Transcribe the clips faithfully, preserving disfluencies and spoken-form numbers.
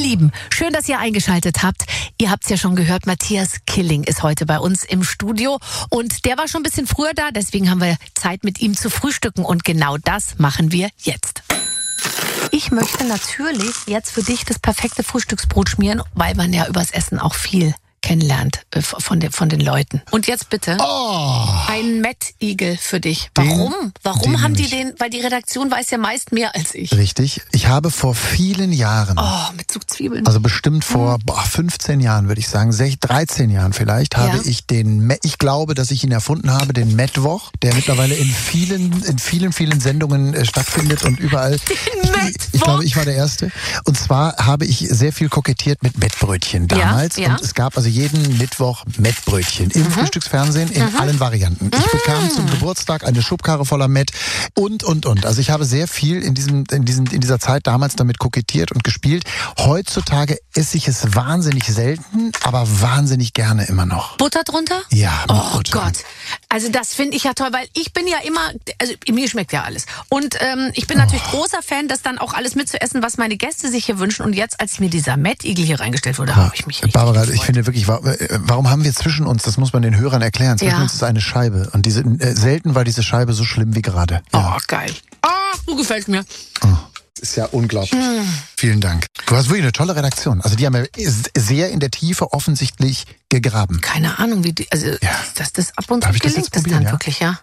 Lieben, schön, dass ihr eingeschaltet habt. Ihr habt es ja schon gehört, Matthias Killing ist heute bei uns im Studio und der war schon ein bisschen früher da, deswegen haben wir Zeit mit ihm zu frühstücken und genau das machen wir jetzt. Ich möchte natürlich jetzt für dich das perfekte Frühstücksbrot schmieren, weil man ja übers Essen auch viel kennenlernt äh, von, den, von den Leuten. Und jetzt bitte Oh. ein Mettigel für dich. Warum? Den, Warum den haben die ich. den? Weil die Redaktion weiß ja meist mehr als ich. Richtig. Ich habe vor vielen Jahren, Oh, mit Zugzwiebeln. also bestimmt vor boah, fünfzehn Jahren, würde ich sagen, sechzehn, dreizehn Jahren vielleicht, habe Ja. ich den, Me- ich glaube, dass ich ihn erfunden habe, den Mettwoch, der mittlerweile in vielen, in vielen, vielen Sendungen äh, stattfindet und überall. Den Ich, ich glaube, Mettwoch? ich war der Erste. Und zwar habe ich sehr viel kokettiert mit Mettbrötchen damals. Ja, ja. Und es gab also jeden Mittwoch Mettbrötchen im Mhm. Frühstücksfernsehen in Mhm. allen Varianten. Ich bekam Mhm. zum Geburtstag eine Schubkarre voller Mett und, und, und. Also ich habe sehr viel in diesem, in diesem, in dieser Zeit damals damit kokettiert und gespielt. Heutzutage esse ich es wahnsinnig selten, aber wahnsinnig gerne immer noch. Butter drunter? Ja, mit Oh Butter. Gott. Also das finde ich ja toll, weil ich bin ja immer, also mir schmeckt ja alles. Und ähm, ich bin natürlich großer Fan, das dann auch alles mitzuessen, was meine Gäste sich hier wünschen. Und jetzt, als mir dieser Mettigel hier reingestellt wurde, habe ich mich richtig Barbara, ich gefreut. finde wirklich, wa- äh, warum haben wir zwischen uns, das muss man den Hörern erklären, zwischen Ja. uns ist eine Scheibe. Und diese, äh, selten war diese Scheibe so schlimm wie gerade. Ja. Oh, geil. Ah, so gefällt mir. Das ist ja unglaublich. Vielen Dank. Du hast wirklich eine tolle Redaktion. Also die haben ja sehr in der Tiefe offensichtlich gegraben. Keine Ahnung, wie die, also Ja. dass das ab und zu Darf ich das gelingt, jetzt das probieren, dann ja? wirklich, ja.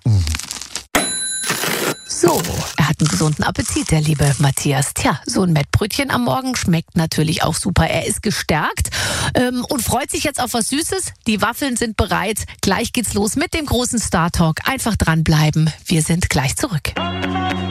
So, er hat einen gesunden Appetit, der liebe Matthias. Tja, so ein Mettbrötchen am Morgen schmeckt natürlich auch super. Er ist gestärkt ähm, und freut sich jetzt auf was Süßes. Die Waffeln sind bereit. Gleich geht's los mit dem großen Star Talk. Einfach dranbleiben. Wir sind gleich zurück.